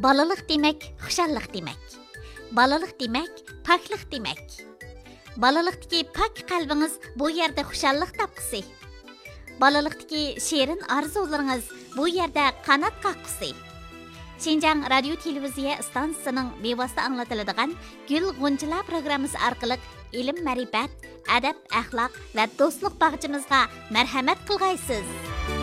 Balaliq demək xuşalliq demək. Balaliq demək poklik demək. Balaliqdagi pok qalbingiz bu yerda xuşalliq tapqisi. Balaliqdagi shirin orzularingiz bu yerda qanot qoqqisi. Şinjan radio televiziya stansiyasining bevosita anglatiladigan Gul G'unchalar programmasi orqali ilm, ma'rifat, adab, axloq va do'stlik bag'chimizga marhamat qilg'aysiz.